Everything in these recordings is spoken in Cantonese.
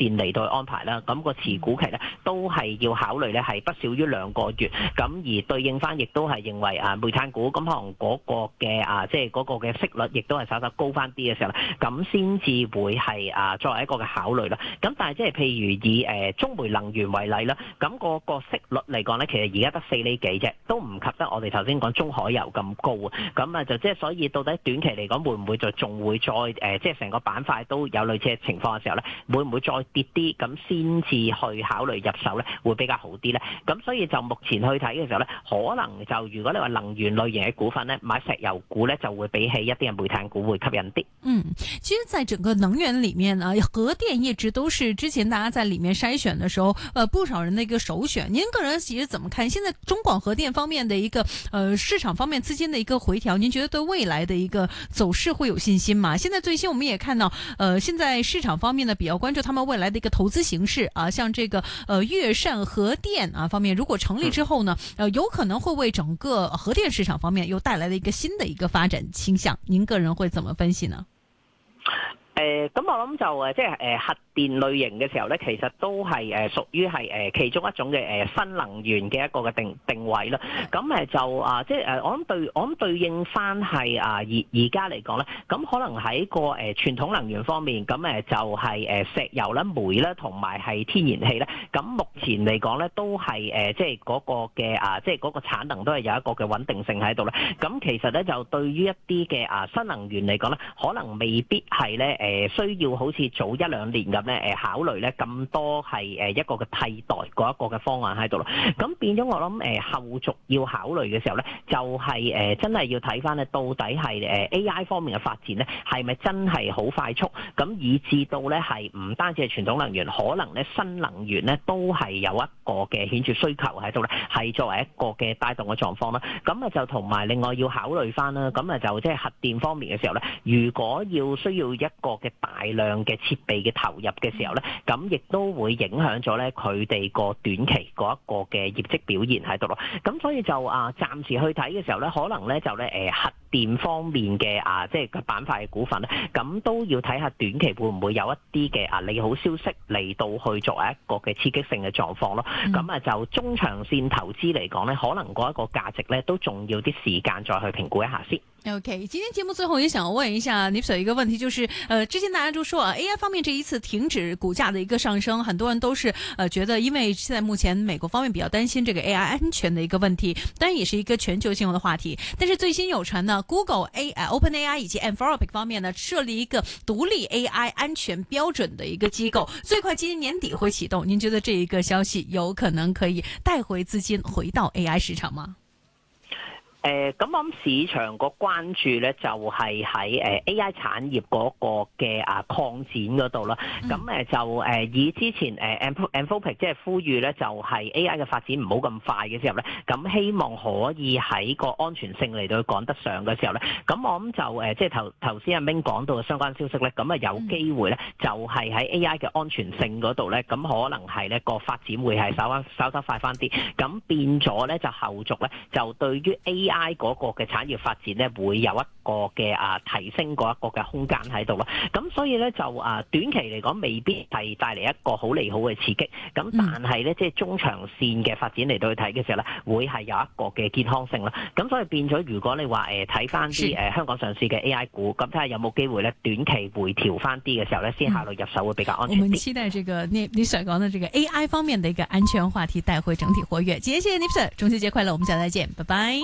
線嚟到去安排啦。咁個持股期咧都係要考慮咧係不少於2個月。咁而對應翻亦都係認為煤炭股咁可能嗰個嘅即係嗰個嘅息率亦都係稍稍高翻啲嘅時候咧，咁先至會係作為一個嘅考慮啦。咁但係即係譬如以中煤能源為例啦，咁個息率嚟講咧，其實而家得4厘幾啫，都唔及得我哋頭先講中海油咁高啊。咁啊就即係所以到底短期嚟講會唔會就仲會再即係成個板塊都有類似嘅情況嘅時候咧，會唔會再跌啲咁先至去考慮入手咧，會比較好啲咧？咁所以就目前去睇嘅時候咧，可能就如果你話能源類型嘅股份咧，買石油股咧就會比起一啲嘅煤炭股會吸引啲。 其實在整個能源裡面呢，核電一直都是之前大家在裡面篩選的時候，不少人的一個首選。您個人其實怎麼看？現在中廣核電方面的一個市場方面資金的一個回調，您覺得對未來的一個走勢會有信心嗎？現在最新我們也看到，現在市場方面呢比較關注他們未來的一個投資形勢啊，像這個粵汕核電啊方面，如果成立之後呢，有可能會為整個核電市場方面又帶來了一個新的一個發展傾向。您個人會怎麼分析呢？ 咁我諗就即係核電類型嘅時候咧，其實都係屬於係其中一種嘅新能源嘅一個嘅定位啦。咁就即係我諗對應翻係而家嚟講咧，咁可能喺個傳統能源方面，咁就係石油啦、煤啦同埋係天然氣咧。咁目前嚟講咧，都係即係嗰個嘅即係嗰個產能都係有一個嘅穩定性喺度咧。咁其實咧就對於一啲嘅新能源嚟講咧，可能未必係咧需要好似早1-2年咁咧考慮咧咁多係一個嘅替代嗰一個嘅方案喺度咯。咁變咗我諗後續要考慮嘅時候咧，就係真係要睇翻咧到底係AI 方面嘅發展咧係咪真係好快速，咁以至到咧係唔單止係傳統能源，可能咧新能源咧都係有一個嘅顯著需求喺度咧，係作為一個嘅帶動嘅狀況啦。咁就同埋另外要考慮翻啦，咁就即係核電方面嘅時候咧，如果需要一個嘅大量嘅設備嘅投入嘅時候咧，咁亦都會影響咗咧佢哋個短期嗰一個嘅業績表現喺度咯。咁所以就暫時去睇嘅時候咧，可能咧就咧核電方面嘅即係個板塊嘅股份咧，咁都要睇下短期會唔會有一啲嘅利好消息嚟到去作為一個嘅刺激性嘅狀況咯。咁就中長線投資嚟講咧，可能嗰一個價值咧都仲要啲時間再去評估一下先。 OK， 今天節目最後也想問一下Nipsey一個問題，就是之前大家都說AI 方面這一次停止股價的一個上升，很多人都是覺得，因為現在目前美國方面比較擔心這個 AI 安全的一個問題，當然也是一個全球性的話題。但是最新有傳呢 ，OpenAI 以及 Anthropic 方面呢設立一個獨立 AI 安全標準的一個機構，最快今年年底會啟動。您覺得這一個消息有可能可以帶回資金回到 AI 市場嗎？ 咁我諗市場個關注咧就係喺AI 產業嗰個嘅擴展嗰度啦。咁就以之前Anthropic 即係呼籲咧，就係 AI 嘅發展唔好咁快嘅時候咧，咁希望可以喺個安全性嚟到趕得上嘅時候咧，咁我諗就即係頭先阿 Ming 講到嘅相關消息咧，咁有機會咧就係喺 AI 嘅安全性嗰度咧，咁可能係咧個發展會係稍稍快翻啲，咁變咗咧就後續咧就對於 AI 嗰個嘅產業發展咧，會有一個嘅提升嗰一個嘅空間喺度咯。咁所以咧就短期嚟講未必係帶嚟一個好利好嘅刺激。咁但係咧即係中長線嘅發展嚟到去睇嘅時候咧，會係有一個嘅健康性啦。咁所以變咗，如果你話睇翻啲香港上市嘅 AI 股，咁睇下有冇機會咧短期回調翻啲嘅時候咧，先考慮入手會比較安全啲。 我們期待這個你所講的這個 AI 方面的一個安全話題帶回整體活躍。今天謝謝 Nipsey， 中秋節快樂，我們下次再見，拜拜。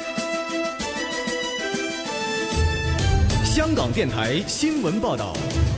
香港電台新聞報道。